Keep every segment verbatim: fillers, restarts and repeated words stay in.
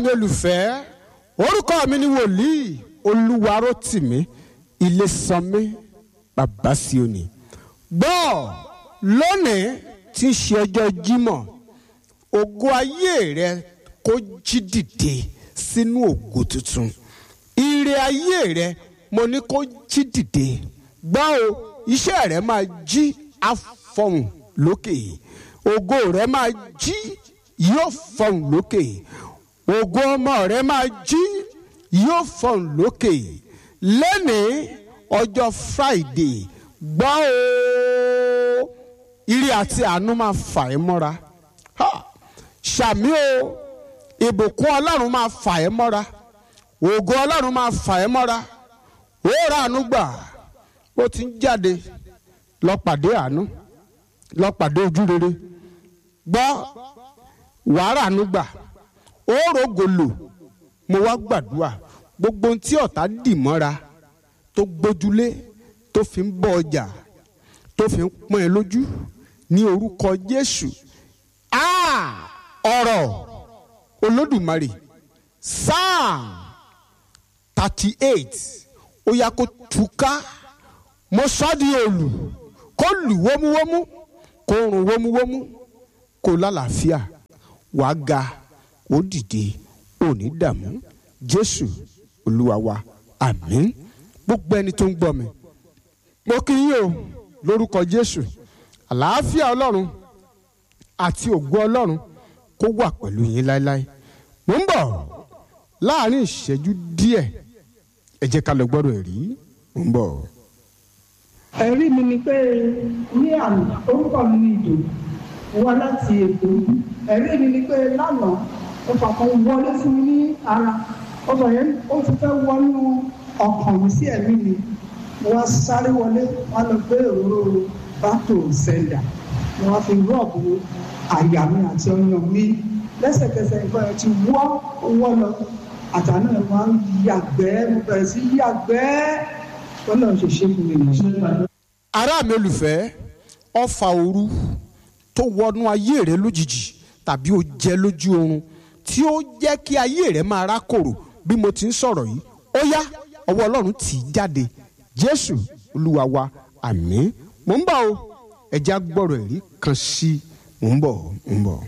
mi olùfẹ́, orúkọ mi ni wòlíì Olúwarótìmí Ilésànmí bàbá Síónì. Gbọ́ lónìí tí ń ṣe ọjọ́ Jímọ̀, ògo ayé rẹ kó jí dìde sínú ògo tuntun. Ire ayé rẹ mo ní kó jí dìde. Gbọ́ o, iṣẹ́ rẹ máa jí afọ̀hùn lókè. Ògo rẹ máa jí yóò fọ̀hùn lókè. Ògo ọmọ rẹ máa jí yóò fọ̀hùn lókè. Lẹ́nìí ọjọ́ Friday, gbọ́ o, ire àti àánú máa fà ẹ́ mọ́ra. Ṣàmì o, ìbùkún Ọlọ́run máa fà ẹ́ mọ́ra. Ògo Ọlọ́run máa fà ẹ́ mọ́ra. Ó ra àánú gbà. Ó ti ń jáde lọ pàdé àánú, lọ pàdé ojú rere. Gbọ́ wàá àánú gbà. Ó rògòlò. Mo wá gbàdúrà gbogbo ohun tí ọ̀tá dì mọ́ra tó gbójúlé tó fi ń bọ́ ọjà tó fi ń pọ́n ẹ lójú ní orúkọ Jésù. Ah! Ọ̀rọ̀ Olódùmarè Psalm thirty eight ó yá kó túká. Mo sọ di òlù kó lù wómúwómú kó rùn wómúwómú kó lálàáfíà. Wàá ga ó dìde ó ní dààmú. Jésù Olúwa wa, àmín. Gbogbo ẹni tó ń gbọ́ mi, mo kí yín o lórúkọ Jésù. Àlàáfíà Ọlọ́run àti ògo Ọlọ́run kó wà pẹ̀lú yín láéláé. Mo ń bọ̀ láàrin ìṣẹ́jú díẹ̀, ẹ jẹ́ ká lọ gbọ́dọ̀ ẹ̀rí. Mo ń bọ̀. Ẹ̀rí mi ni pé ní àná orúkọ mi ní Ìdò, mo wá láti Èkó. Ẹ̀rí mi ni pé lánàá ọfà kan wọlé fún mi ní ara. Ọfà yẹn ó ti fẹ́ wọnú ọkàn mi sí ẹ̀mí mi. Mo wá sáré wọlé, wá lọ gbé òróró bátò sẹ́ńdà. Mo wá fi rọ́ọ̀bù àyà mi àti ọyàn mi. Lẹ́sẹ̀kẹsẹ̀ nǹkan ẹ̀ ti wọ́ owó lọ. Àtàná ẹ̀ máa ń yàgbẹ́, mo bẹ̀rẹ̀ sí yàgbẹ́. Ọlọ́run ṣe ṣe fún mi nìyẹn. Ará mi olùfẹ́, ọfà òru tó wọnú ayé rẹ lójijì tàbí ó jẹ lójú oorun tí ó jẹ́ kí ayé rẹ máa rákòrò bí mo ti ń sọ̀rọ̀ yìí, ó yá ọwọ́ Ọlọ́run tì í jáde. Jésù Olúwa wa, àmín. Mo ń bọ̀ o, ẹja gbọ́rọ̀ ẹ̀rí kan sí i. Mo ń bọ̀, mo ń bọ̀.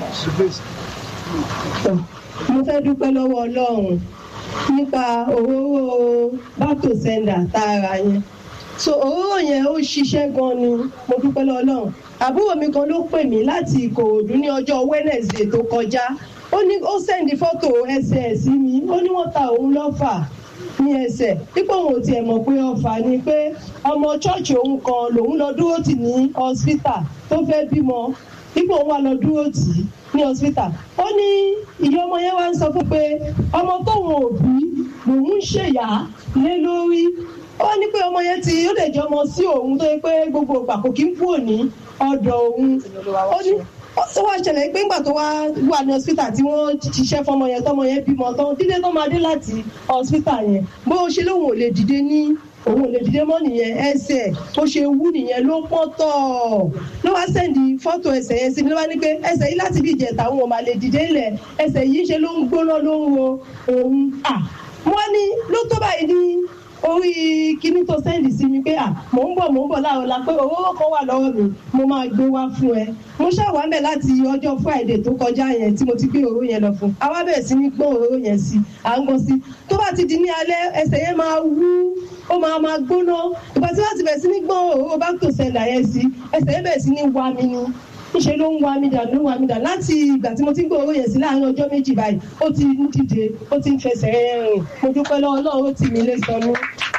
Mo fẹ́ dúpẹ́ lọ́wọ́ Ọlọ́run nípa òróró bátò sẹ́ńdà tá a rà yẹn. So òróró yẹn ó ṣiṣẹ́ gan ni, mo dúpẹ́ lọ́wọ́ Ọlọ́run. Àbúrò mi kan ló pè mí láti Ìkòròdú ní ọjọ́ Wednesday tó kọjá. Ó ní ó sẹ́ndì fọ́tò ẹsẹ̀ ẹ̀ sí mi. Ó ní wọ́n ta òun lọ́fà ní ẹsẹ̀. Dípò òun ò tiẹ̀ mọ̀ pé ọfà ni pé ọmọ ṣọ́ọ̀ṣì òun kan lòun lọ dúró tì ní hospital tó fẹ́ bímọ. Dípò òun wá lọ dúró tì í ní hospital. Ó ní ìyá ọmọ yẹn wá ń sọ fún pé ọmọ tóun ò bí lòun ń ṣèyá lé lórí. Ó ní pé ọmọ yẹn ti ó lè jọ ọmọ sí òun tó yẹ pé gbogbo ìgbà kò kí ń kúrò ní ọ̀dọ̀ òun. Ó ní ó wá ṣẹlẹ̀ pé ńgbà tó wá wà ní hospital tí wọ́n ṣiṣẹ́ fọmọ yẹn tọmọ yẹn bímọ tán dídé tó máa dé láti hospital yẹn bó ṣe lóun ò lè dìde ní òun ò lè dìde mọ́ nìyẹn. Ẹsẹ̀ bó ṣe wú nìyẹn ló pọ́n tọ̀. Ló wá sẹ́ndì fọ́tò ẹsẹ̀ yẹn sí mi. Ló wá ní pé ẹsẹ̀ yìí láti bí ìjẹta òun ò máa lè dìde ilẹ̀. Ẹsẹ̀ yìí ṣe ló ń gbóná ló ń wo òun. Wọ́n ní ló tó báyìí ní orí kíní tó sẹ́ndì sí mi pé à mò ń bọ̀ mò ń bọ̀ láàrọ̀ la pé owó kan wà lọ́wọ́ mi mo máa gbé wá fún ẹ. Mo ṣàwá mẹ́ láti ọjọ́ Friday tó kọjá yẹn tí mo ti gbé òróró yẹn lọ fún. Àwa bẹ̀rẹ̀ sí ní gbọ́n òróró yẹn sí à ń gbọ́n sí. Tó bá ti di ní alẹ́ ẹsẹ̀ yẹn máa wú ó máa máa gbóná. Ìgbà tí wọ́n ti bẹ̀rẹ̀ sí ní gbọ́n òróró bátò sẹ́ńdà yẹn sí ẹsẹ̀ yẹn bẹ̀rẹ̀ sí ní wá mi ni. Níṣẹ́ ló ń wá mi dà ló ń wá mi dà láti ìgbà tí mo ti ń gbé òróró yẹn sí láàárín ọjọ́ méjì báyìí ó ti ń dìde ó ti ń fẹsẹ̀ rìn. Mo dúpẹ́ lọ́wọ́ Ọlọ́run ó tì mí Ilésànmí.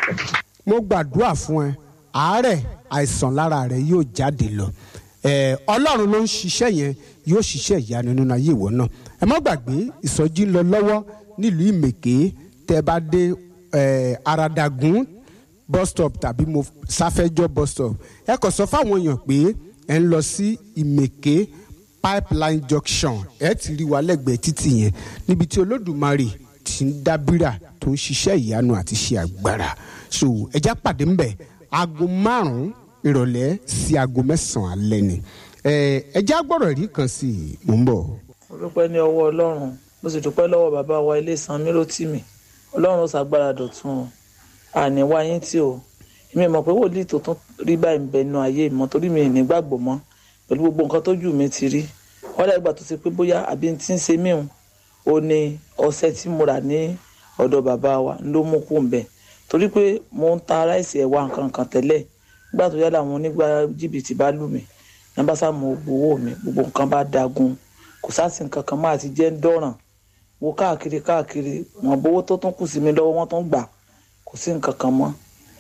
Mo gbàdúrà fún ẹ, àárẹ̀ àìsàn lára rẹ yóò jáde lọ. ẹ Ọlọ́run ló ń ṣiṣẹ́ yẹn, yóò ṣiṣẹ́ ìyanu nínú ayé ìwọ náà. Ẹ má gbàgbé ìsọjí ń lọ lọ́wọ́ nílùú Ìmẹ̀ké. Tẹ́ bá dé Aradagun bus stop tàbí mo Sáfẹ́jọ́ bus stop, ẹ kàn sọ fáwọn èèyàn pé ẹ ń lọ sí Ìmẹ̀ké pipeline junction. Ẹ ti rí wa lẹ́gbẹ̀ẹ́ títì yẹn níbi tí Olódùmarè ti ń dábìrà tó ń ṣiṣẹ́ ìyanu àti ṣe agbára. So ẹja pàdé ń bẹ̀ aago márùn-ún ìrọ̀lẹ́ sí aago mẹ́sàn-án alẹ́ ni. ẹja gbọ́dọ̀ rí kan sí i mò ń bọ̀. mo dúpẹ́ ní ọwọ́ Ọlọ́run mo sì dúpẹ́ lọ́wọ́ bàbá wa Ilésanmí Rótìmí ọlọ́run ó ṣàgbára dọ̀tun àní wáyé tí o èmi mọ̀ pé wòlíì tó tún rí báyìí ń bẹ nínú ayé mọ́ torí mi ì ní gbàgbọ́ mọ́ pẹ̀lú gbogbo nǹkan tójú mi ti rí wọ́n dẹ̀ gbà tó ṣe pé bóyá àbí tí ń ṣe mí o ò ní ọṣẹ tí mo rà ní ọ̀dọ̀ bàbá wa ló mú kó ń bẹ̀ torí pé mo ń ta ráìsì ẹ̀wà nǹkan kan tẹ́lẹ̀ nígbà tó yá làwọn onígbà jìbìtì bá lù mí ní bá sá mo gbowó mi gbogbo nǹkan bá dagun kò sáàsì nǹkan kan máa ti jẹ́ ń dọ̀ràn wo káàkiri káàkiri wọn bówó tó tún kù sí mi lọ́wọ́ wọn tó ń gbà kò sí nǹkan kan mọ́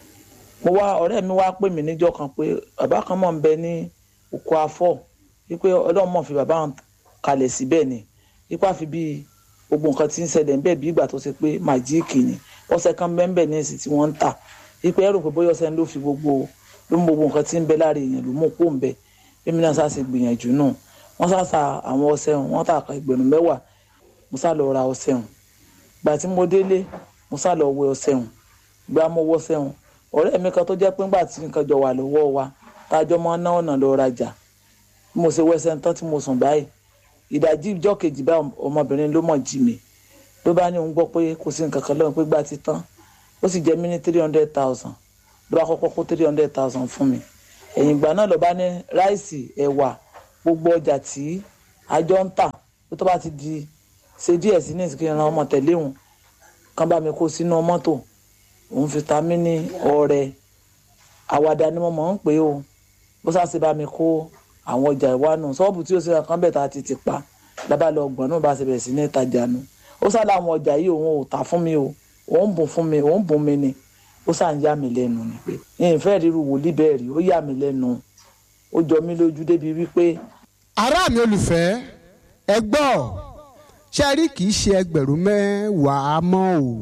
mo wá ọ̀rẹ́ mi wá pè mí níjọ́ kan pé bàbá kan mọ̀ ń bẹ ní oko afọ́ wípé ọlọ́run mọ̀ fi bàbá wọn kalẹ̀ síbẹ̀ ni wípé àfi bí gbogbo nǹkan tí ń ṣẹlẹ̀ ń bẹ̀ bí ìgbà tó ṣe pé màjíìkì ni ọṣẹ kan bẹ́ẹ̀ ní èsì tí wọ́n ń tà wípé ẹrù pé bóyá ọṣẹ ló fi gbogbo ló mú gbogbo nǹkan tí ń bẹ lára èèyàn ló mú kó ń bẹ èmi náà sáà ṣe gbìyànjú náà wọ́n sá sa àwọn ọṣẹ wọn tà ká ẹgbẹ̀rún mẹ́wàá mo sá lọ ra ọṣẹ hùn gbà tí mo délé mo sá lọ wẹ ọṣẹ hùn gbà mo wọ ọṣẹ hùn ọ̀rẹ́ mi kan tó jẹ́ pé ńgbà tí nǹkan jọ wà lọ́wọ́ wa tájọ́ mọ́ ná ọ̀nà lọ rajà bí mo ṣe wẹsẹ̀ tán tí mo sùn báyìí ìdajì ìjọ́ kejì bá ọmọbìnrin ló mọ̀ jí mi ló bá ní òun gbọ́ pé kò sí nǹkan kan lọ́run pé gbà ti tán ó sì jẹ́ mí ní three hundred thousand ló bá kọ́kọ́ kó three hundred thousand fún mi ẹ̀yìn ìgbà náà ló bá ní ráìsì ẹ̀wà gbogbo ọjà tí àjọ ń tà tó tó bá ti di ṣe díẹ̀ sí ní ìsìnkú ìran ọmọ tẹ̀lé òun kán bá mi kó sínú mọ́tò òun fi ta mí ní ọrẹ àwàdà ni mo mọ̀ ń pè ó bó sáà bá mi kó àwọn ọjà ìwánu ṣọ́ọ̀bù tí ó ṣe kan bẹ̀ tá a ti ti pa lábàá lọ ọgbọ̀n náà bá ṣe bẹ̀rẹ̀ sí ní ìtajà nu ó sá láwọn ọjà yìí òun ò tà fún mi o òun bùn fún mi òun bùn mi ni ó sá ń yà mí lẹ́nu ni pé ìfẹ́ ríru wòlíì bẹ́ẹ̀ rí ó yà mí lẹ́nu ó jọ mí lójú débi wípé. ará mi olùfẹ́ ẹ gbọ́ ṣe rí kì í ṣe ẹgbẹ̀rún mẹ́wàá mọ́ o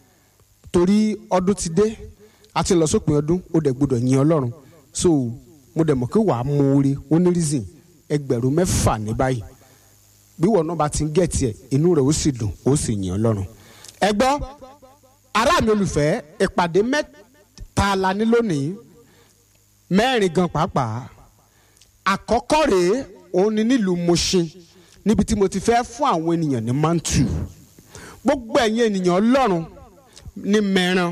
torí ọdún ti dé a ti lọ sópin ọdún ó dẹ̀ gbọ́dọ̀ yin Ọlọ́run so mo dẹ̀ mọ̀ pé wàá mú orí ó ní reason ẹgbẹ̀rún mẹ́fà ní báyìí bí wọn náà bá ti ń gẹ̀tì ẹ̀ inú rẹ̀ ó sì dùn ó sì yin Ọlọ́run. ẹ gbọ́ ará mi olùfẹ́ ìpàdé mẹ́ta la ní lónìí mẹ́rin gan pàápàá àkọ́kọ́ rèé òun ni nílùú Mùṣín níbi tí mo ti fẹ́ fún àwọn ènìyàn ní mantu gbogbo ẹ̀yin ènìyàn Ọlọ́run ní Mẹ́ran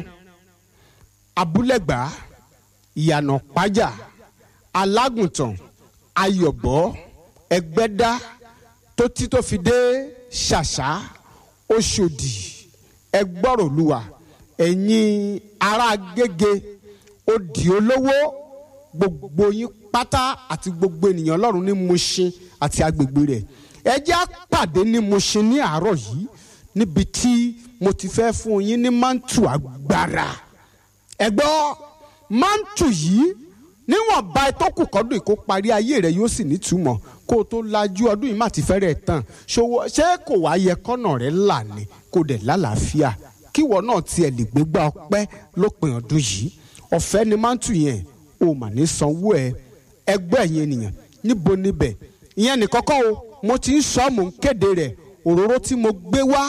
Abúlẹ̀gbá Ìyànà Pájà Alágùntàn Ayọ̀bọ̀ Ẹgbẹ́dá tó tí tó fi dé Ṣàṣà Òṣòdì Ẹgbọ́rọ̀lúwà ẹ̀yin ará Agége Òdì Olówó gbogbo yín pátá àti gbogbo ènìyàn Ọlọ́run ní Mùṣín àti agbègbè rẹ̀ ẹ jẹ́ á pàdé ní Mùṣín ní àárọ̀ yìí níbi tí mo ti fẹ́ fún yín ní mantu agbára ẹ gbọ́ mantu yìí níwọ̀nba tó kù kọ́dún kó parí ayé rẹ̀ yóò sì nítumọ̀ kó o tó lajú ọdún yìí má ti fẹ́rẹ̀ tán ṣé kò wá yẹ kọ́nà rẹ̀ là ní kó dẹ̀ lálàáfíà kíwọ náà tiẹ̀ lè gbégbá ọpẹ́ lópin ọdún yìí ọ̀fẹ́ ni mantu yẹn o mà ní sanwó ẹ ẹgbẹ́ ẹ̀yin ènìyàn níbo níbẹ̀ ìyẹn nìkọ́kọ́ o mo ti ń sọ mò ń kéde rẹ̀ òróró tí mo gbé wá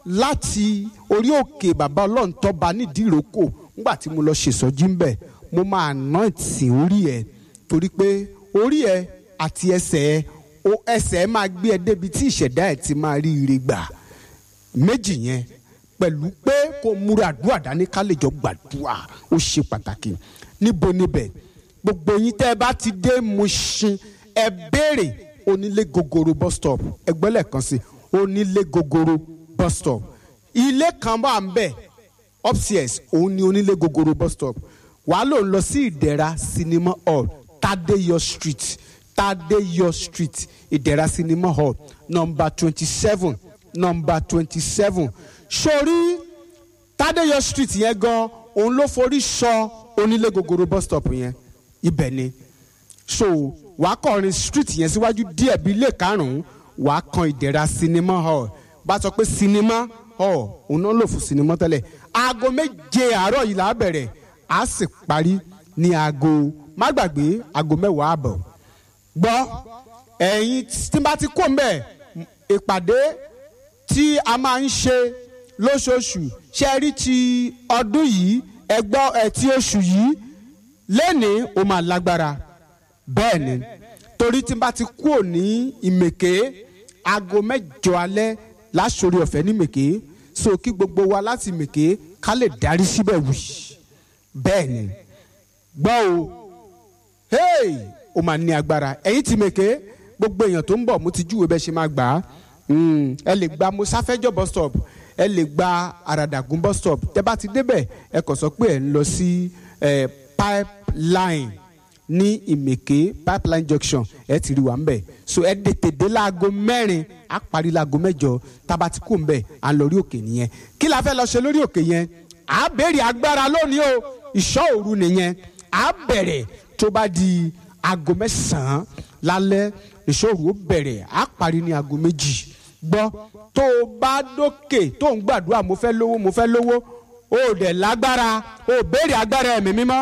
láti orí òkè bàbá Ọlọ́run tọ́ba nídìí ìrókò nígbà tí mo lọ ṣèṣọ́jí ń bẹ̀ mo máa ná ìtì orí ẹ torí pé orí ẹ àti ẹsẹ̀ ẹ o ẹsẹ̀ ẹ máa gbé ẹ débi tí ìṣẹ̀dá ẹ ti máa rí ire gbà méjì yẹn pẹ̀lú pé kó múra àdúrà dání ká lè jọ gbàdúrà ó ṣe pàtàkì níbo níbẹ̀ gbogbo yín tẹ́ ẹ bá ti dé Mùṣín ẹ béèrè onílé gogoro bus stop ẹgbẹ́ lẹ́ẹ̀kan sí onílé gogoro bus stop ilé kan bá ń bẹ̀ upstairs òun ni onílé gogoro bus stop wàá lò ń lọ sí Ìdẹ̀ra cinema hall Tadeyo street Tadeyo street Ìdẹ̀ra cinema hall number twenty seven number twenty seven sórí Tadeyo street yẹn gan òun ló forí sọ onílé gogoro bus stop yẹn ibẹ̀ ni so wàá kọrin street yẹn síwájú díẹ̀ bí ilé karùn-ún wàá kan Ìdẹ̀ra cinema hall bá sọ pé cinema hall òun náà lò fún cinema tẹ́lẹ̀ aago méje àárọ̀ yìí là á bẹ̀rẹ̀ á sì parí ní aago má gbàgbé aago mẹ́wàá àbọ̀ gbọ́ ẹ̀yin tí bá ti kó mbẹ̀ ìpàdé tí a máa ń ṣe lóṣooṣù ṣe rí ti ọdún yìí ẹgbọ́ ẹ̀ tí oṣù yìí lẹ́ni ó máa lágbára bẹ́ẹ̀ ni torí tí n bá ti kúrò ní Ìmẹ̀ké aago mẹ́jọ alẹ́ láṣorí ọ̀fẹ́ ní mèké so kí gbogbo wa láti mèké ká lè darí síbẹ̀ wì bẹ́ẹ̀ ni gbọ́ o hey o máa ní agbára ẹ̀yin ti mèké gbogbo èèyàn tó ń bọ̀ mo ti júwe bẹ́ẹ̀ ṣe máa gbà á ẹ lè gba Mosafẹ́jọ́ bus stop ẹ lè gba Àràdàgún bus stop tẹ́ bá ti débẹ̀ ẹ kàn sọ pé ẹ ń lọ sí pipeline ní ìmèké pipeline junction ẹ ti rí wa ń bẹ̀ so ẹ tètè dé láago mẹ́rin á parí láago mẹ́jọ tába ti kú ń bẹ̀ à ń lọ rí òkè nìyẹn kí la fẹ́ lọ ṣe lórí òkè yẹn à béèrè agbára lónìí o ìṣọ́ òru nìyẹn à bẹ̀rẹ̀ tó bá di aago mẹ́sàn-án lálẹ́ ìṣọ́ òru ó bẹ̀rẹ̀ á parí ní aago méjì gbọ́ tó o bá dókè tó ń gbàdúrà mo fẹ́ lówó mo fẹ́ lówó o dẹ̀ lágbára o béèrè agbára ẹ̀mí mímọ́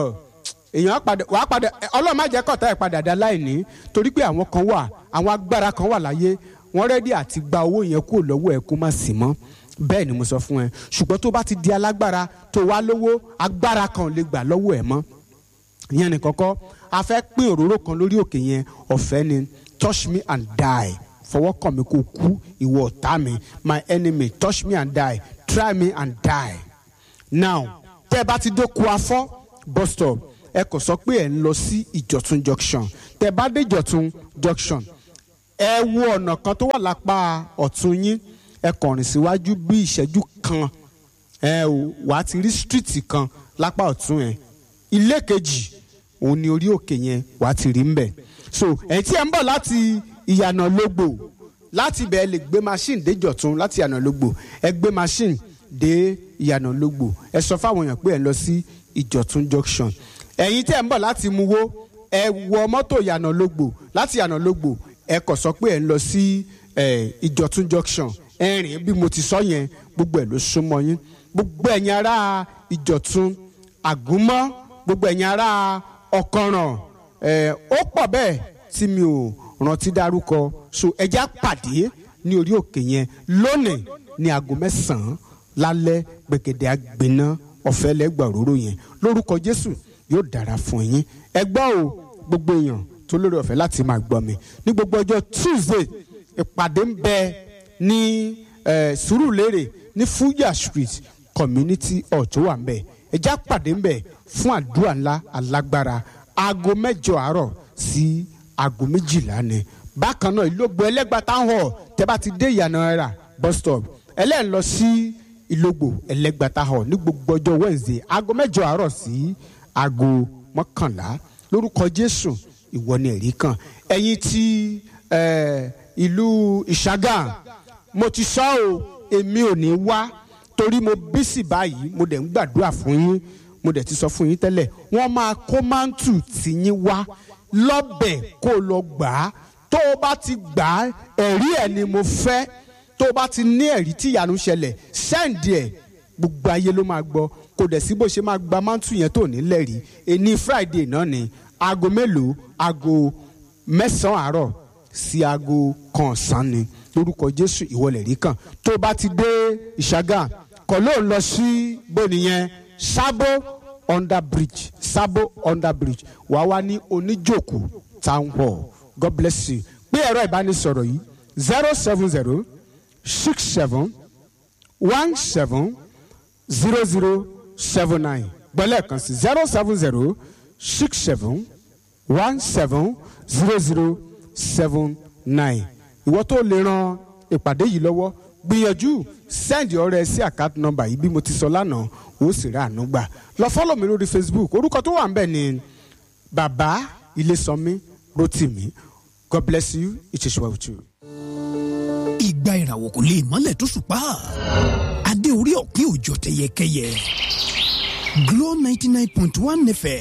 èèyàn padà wàá padà ọlọ́run má jẹ́ kọ́ta ẹ̀ padà dá láìní torí pé àwọn kan wà àwọn agbára kan wà láyé wọ́n rẹ́dí àti gba owó yẹn kúrò lọ́wọ́ ẹ̀ kó má sí mọ́ bẹ́ẹ̀ ni mo sọ fún ẹ ṣùgbọ́n tó bá ti di alágbára tó wá lówó agbára kan lè gbà lọ́wọ́ ẹ̀ mọ́ ìyẹn ní kọ́kọ́ a fẹ́ pín òróró kan lórí òkè yẹn ọ̀fẹ́ ni touch me and die fọwọ́ kàn mí kó kú ìwọ ọ̀tá mi my enemy touch me and die try me and die now tẹ́ ẹ bá ti dóko afọ́ bus stop ẹ kò sọ pé ẹ ń lọ sí ìjọ̀tún junction tẹ́ bá dé ìjọ̀tún junction ẹ wo ọ̀nà kan tó wà lápá ọ̀tún yín ẹ kàn rìn síwájú bí ìṣẹ́jú kan ẹ wàá ti rí street kan lápá ọ̀tún ẹ ilé kejì òun ni orí òkè yẹn wàá ti rí mbẹ̀ so ẹ̀yin tí ẹ ń bọ̀ láti ìyànà lógbò láti ibẹ̀ ẹ lè gbé machine dé ìjọ̀tún láti ìyànà lógbò ẹ gbé machine dé ìyànà lógbò ẹ sọ fáwọn èèyàn pé ẹ lọ sí ìjọ̀tún junction ẹ̀yin tí ẹ ń bọ̀ láti Muwó ẹ wọ mọ́tò ìyànà lógbò láti ìyànà lógbò ẹ kàn sọ pé ẹ ń lọ sí ìjọ̀tún junction ẹ rìn bí mo ti sọ yẹn gbogbo ẹ ló súnmọ́ yín gbogbo ẹ̀yin ará ìjọ̀tún àgúnmọ́ gbogbo ẹ̀yin ará ọ̀kànràn ó pọ̀ bẹ́ẹ̀ tí mi ò rántí dárúkọ so ẹja pàdé ní orí òkè yẹn lónìí ní aago mẹ́sàn-án lálẹ́ gbẹ̀gẹ̀dẹ̀ àgbẹ̀ná ọ̀fẹ́ lẹ́gbà òróró yẹn lórúkọ Jésù yóò dára fún yín ẹ gbọ́ o gbogbo èèyàn tó lórí ọ̀fẹ́ láti máa gbọ́ mi ní gbogbo ọjọ́ Tuesday ìpàdé ń bẹ ní Sùúrùlérè ní Fuja Street community hall tó wà ń bẹ ẹja pàdé ń bẹ fún àdúrà ńlá alágbára aago mẹ́jọ àárọ̀ sí aago méjìlá ni bákan náà Ìlógbò Ẹlẹ́gbàtà hall tẹ́ bá ti dé ìyànà ẹ̀rà bus stop ẹlẹ́yìn lọ sí Ìlógbò Ẹlẹ́gbàtà hall ní gbogbo ọjọ́ Wednesday aago mẹ́jọ àárọ̀ sí aago mọ́kànlá lórúkọ Jésù ìwọ ni ẹ̀rí kan ẹ̀yin tí ìlú Ìṣàgà mo ti sọ o èmi ò ní wá torí mo bísí báyìí mo dẹ̀ ń gbàdúrà fún yín mo dẹ̀ ti sọ fún yín tẹ́lẹ̀ wọ́n máa kó máńtù tí yín wá lọ́bẹ̀ kó lọ gbà á tó o bá ti gbà á ẹ̀rí ẹ̀ ni mo fẹ́ tó o bá ti ní ẹ̀rí tí ìyanu ṣẹlẹ̀ sẹ́ǹdì ẹ̀ gbogbo ayé ló máa gbọ́ kò dẹ̀ sí bó ṣe máa gba máńtù yẹn tó ní lẹ́rìí ẹni Friday náà ni aago mélòó aago mẹ́sàn-án àárọ̀ sí aago kan ọ̀sán ni lórúkọ Jésù ìwọlẹ̀ rí kan tó o bá ti dé Ìṣàgà kọ́ ló ń lọ sí bónìyẹn Sábó under bridge Sábó under bridge wàá wá ní Oníjòkó town hall God bless you pé ẹ̀rọ ìbánisọ̀rọ̀ yìí zero seven zero six seven one seven zero zero seven nine gbọ́lẹ̀ kan sí zero seven zero six seven one seven zero zero seven nine ìwọ tó lè ran ìpàdé yìí lọ́wọ́ gbìyànjú send ọrẹ sí account number yìí bí mo ti sọ lánàá ó sì rà àánú gbà lọ follow mi lórí Facebook orúkọ tó wà ń bẹ̀ ni bàbá Ilésànmí Rótìmí God bless you it is well with you. ìgbà ìràwọ̀ kò lè mọ́lẹ̀ tó ṣùpá adé orí ọ̀kín òjò tẹ̀yẹkẹyẹ Glo ninety nine point one F M.